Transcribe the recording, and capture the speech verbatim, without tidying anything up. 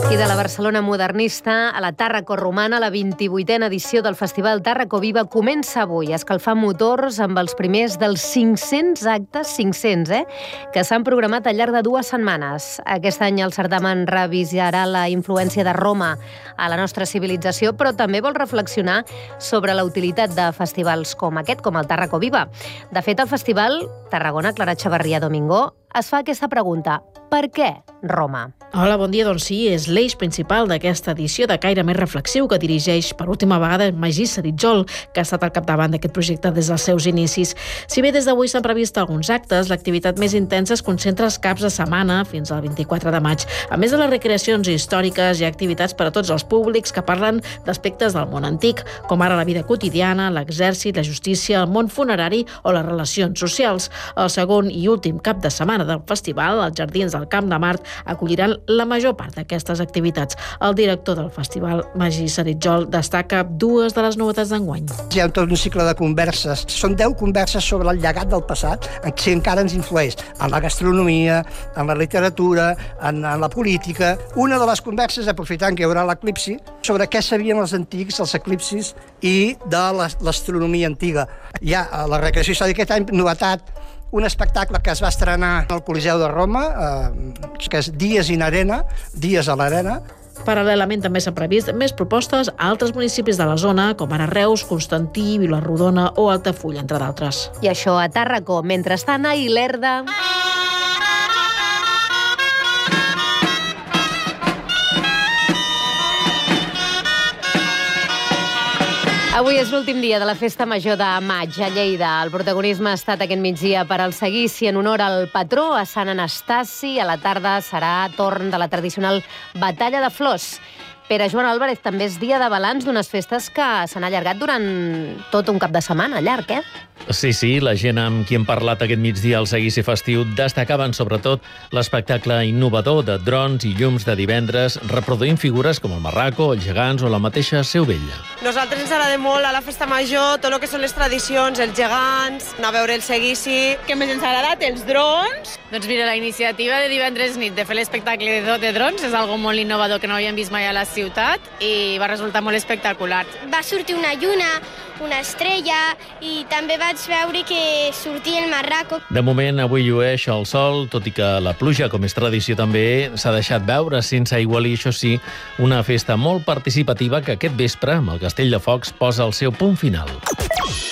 I de la Barcelona modernista a la Tàrraco romana, la vint-i-vuitena edició del Festival Tàrraco Viva comença avui a escalfar motors amb els primers dels cinc-cents actes, cinc-cents, eh?, que s'han programat al llarg de dues setmanes. Aquest any el certamen revisarà la influència de Roma a la nostra civilització, però també vol reflexionar sobre la utilitat de festivals com aquest, com el Tàrraco Viva. De fet, el festival Tarragona Clara Chavarría Domingo es fa aquesta pregunta: per què Roma? Hola, bon dia. Doncs sí, és l'eix principal d'aquesta edició de caire més reflexiu que dirigeix per última vegada Magí Saritjol, que ha estat al capdavant d'aquest projecte des dels seus inicis. Si bé des d'avui s'han previst alguns actes, l'activitat més intensa es concentra els caps de setmana fins al vint-i-quatre de maig. A més de les recreacions històriques, hi ha activitats per a tots els públics que parlen d'aspectes del món antic, com ara la vida quotidiana, l'exèrcit, la justícia, el món funerari o les relacions socials. El segon i últim cap de setmana del festival, els Jardins del Camp de Mart, acolliran la major part d'aquestes activitats. El director del festival, Magí Saritjol, destaca dues de les novetats d'enguany. Hi ha tot un cicle de converses. Són deu converses sobre el llegat del passat, si encara ens influeix en la gastronomia, en la literatura, en, en la política. Una de les converses, aprofitant que hi haurà l'eclipsi, sobre què sabien els antics, els eclipsis, i de l'astronomia antiga. Hi ha a la recreació històrica aquest any, novetat, un espectacle que es va estrenar al Coliseu de Roma, eh, que és Dies in Arena, Dies a l'Arena. Paral·lelament també s'han previst més propostes a altres municipis de la zona, com ara Reus, Constantí, Vilarrodona o Altafulla, entre d'altres. I això a Tàrraco. Mentrestant, a Ilerda... Avui és l'últim dia de la Festa Major de maig a Lleida. El protagonisme ha estat aquest migdia per al seguici en honor al patró, a Sant Anastasi. A la tarda serà torn de la tradicional batalla de flors. Pere Joan Álvarez, també és dia de balanç d'unes festes que s'han allargat durant tot un cap de setmana, llarg, eh? Sí, sí, la gent amb qui hem parlat aquest migdia al seguici festiu destacaven sobretot l'espectacle innovador de drons i llums de divendres, reproduint figures com el Marraco, els gegants o la mateixa Seu Vella. Nosaltres ens agrada molt a la Festa Major tot el que són les tradicions, els gegants, anar a veure el seguici. Què més ens ha agradat? Els drons. Doncs mira, la iniciativa de divendres nit de fer l'espectacle de, de drons és algo molt innovador que no havíem vist mai a la ciutat i va resultar molt espectacular. Va sortir una lluna, una estrella i també vaig veure que sortia el Marraco. De moment avui llueix el sol, tot i que la pluja, com és tradició també, s'ha deixat veure sense aigualir, això sí, una festa molt participativa que aquest vespre, amb el Castell de Focs, posa el seu punt final.